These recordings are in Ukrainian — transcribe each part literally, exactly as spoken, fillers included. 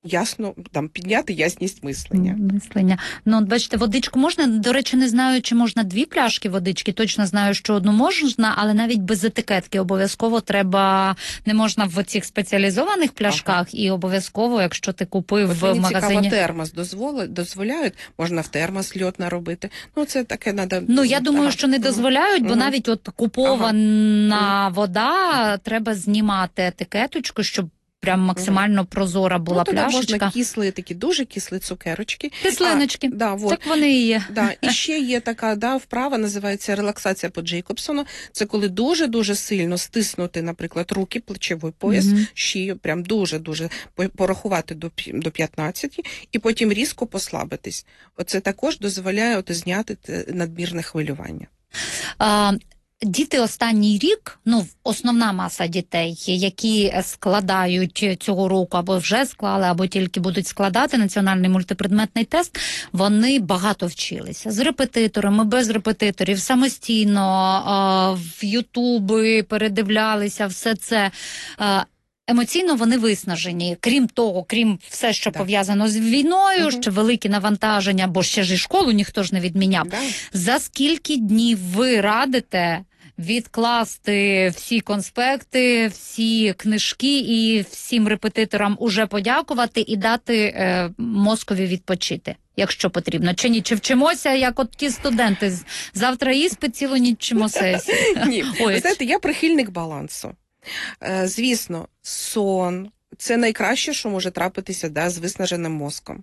ясно, там, підняти ясність мислення. Мислення. Ну, от бачите, водичку можна, до речі, не знаю, чи можна дві пляшки водички, точно знаю, що одну можна, але навіть без етикетки обов'язково треба, не можна в цих спеціалізованих пляшках, ага. І обов'язково, якщо ти купив от в магазині... Мені цікаво, термос дозволи, дозволяють, можна в термос льод наробити. Ну, це таке треба... Ну, я думаю, ага. що не дозволяють, бо угу. навіть от купована ага. вода, треба знімати етикеточку, щоб прям максимально mm. прозора була ну, пляшечка. Можна кисли, такі дуже кислі цукерочки. Кислиночки, а, да, вот. Так вони і є. Да. І ще є така да, вправа, називається релаксація по Джейкобсону. Це коли дуже-дуже сильно стиснути, наприклад, руки, плечовий пояс, mm-hmm. шию, прям дуже-дуже порахувати до, до п'ятнадцяти, і потім різко послабитись. Оце також дозволяє от, зняти надмірне хвилювання. А... Діти останній рік, ну, основна маса дітей, які складають цього року або вже склали, або тільки будуть складати національний мультипредметний тест, вони багато вчилися. З репетиторами, без репетиторів, самостійно, в Ютуби передивлялися, все це. Емоційно вони виснажені. Крім того, крім все, що да. пов'язано з війною, угу. ще великі навантаження, бо ще ж і школу ніхто ж не відміняв. Да. За скільки днів ви радите відкласти всі конспекти, всі книжки і всім репетиторам уже подякувати і дати е, мозкові відпочити, якщо потрібно? Чи ні? Чи вчимося, як от ті студенти, завтра іспит, цілу ніч вчимо сесію? Ні, ви знаєте, я прихильник балансу. Звісно, сон – це найкраще, що може трапитися да, з виснаженим мозком.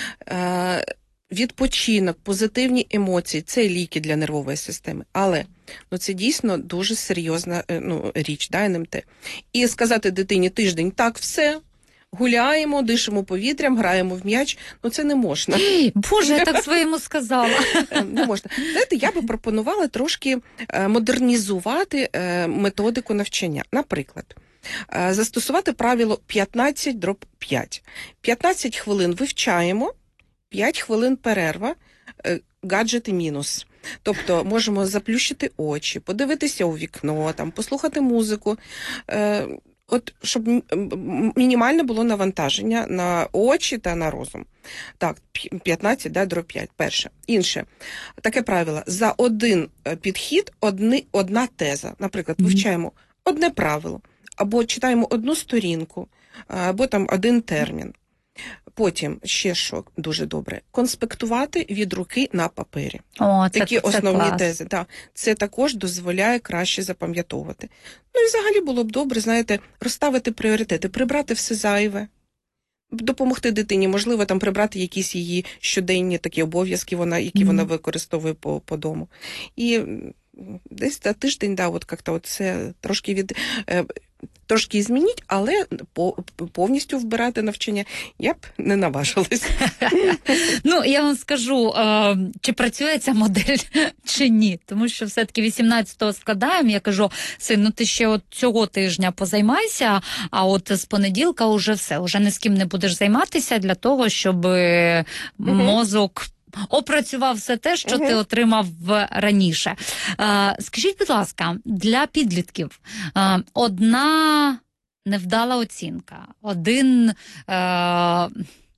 Відпочинок, позитивні емоції – це ліки для нервової системи. Але ну, це дійсно дуже серйозна ну, річ, да, ен ем те. І сказати дитині тиждень, так, все, гуляємо, дишимо повітрям, граємо в м'яч, ну це не можна. Боже, я так своєму сказала. Не можна. Знаєте, я би пропонувала трошки модернізувати методику навчання. Наприклад, застосувати правило п'ятнадцять дроб п'ять. п'ятнадцять хвилин вивчаємо, п'ять хвилин перерва, гаджети мінус. Тобто можемо заплющити очі, подивитися у вікно, там, послухати музику, от, щоб мінімальне було навантаження на очі та на розум. Так, п'ятнадцять, да, дроб п'ять, перше. Інше, таке правило, за один підхід одни, одна теза. Наприклад, вивчаємо одне правило, або читаємо одну сторінку, або там один термін. Потім, ще що дуже добре, конспектувати від руки на папері. О, це, Такі це основні клас. тези. Да. Це також дозволяє краще запам'ятовувати. Ну і взагалі було б добре, знаєте, розставити пріоритети, прибрати все зайве, допомогти дитині, можливо, там прибрати якісь її щоденні такі обов'язки, вона, які mm-hmm. вона використовує по, по дому. І десь за тиждень, да, от як-то от це трошки від... Трошки змініть, але повністю вбирати навчання я б не наважилась. Ну, я вам скажу, чи працює ця модель, чи ні. Тому що все-таки вісімнадцятого складаємо, я кажу, син, ну ти ще от цього тижня позаймайся, а от з понеділка вже все, вже ні з ким не будеш займатися для того, щоб угу. мозок опрацював все те, що uh-huh. ти отримав раніше. Е, скажіть, будь ласка, для підлітків е, одна невдала оцінка, один е,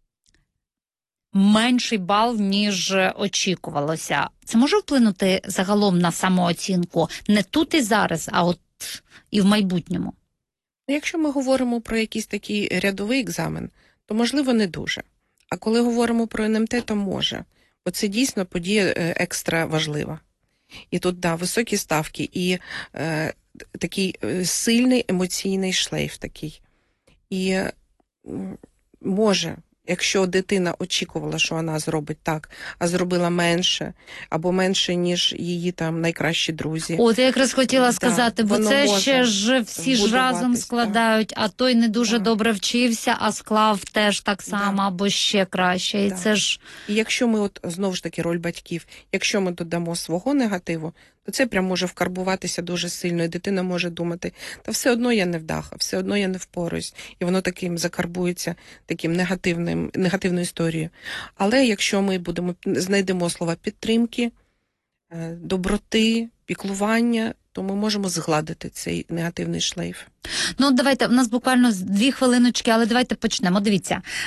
менший бал, ніж очікувалося. Це може вплинути загалом на самооцінку не тут і зараз, а от і в майбутньому? Якщо ми говоримо про якийсь такий рядовий екзамен, то, можливо, не дуже. А коли говоримо про ен ем те, то може. Бо це дійсно подія екстра важлива. І тут, да, високі ставки, і е, такий сильний емоційний шлейф такий. І е, може, якщо дитина очікувала, що вона зробить так, а зробила менше, або менше, ніж її там найкращі друзі. От я якраз хотіла сказати, да, бо це ще ж всі ж разом складають, так. А той не дуже так. добре вчився, а склав теж так само, да. або ще краще. І да. це ж... І якщо ми, от знову ж таки, роль батьків, якщо ми додамо свого негативу, то це прям може вкарбуватися дуже сильно, і дитина може думати, та все одно я не вдаха, все одно я не впораюсь. І воно таким закарбується, таким негативним, негативною історією. Але якщо ми будемо, знайдемо слова підтримки, доброти, піклування, то ми можемо згладити цей негативний шлейф. Ну, давайте, у нас буквально дві хвилиночки, але давайте почнемо. Дивіться,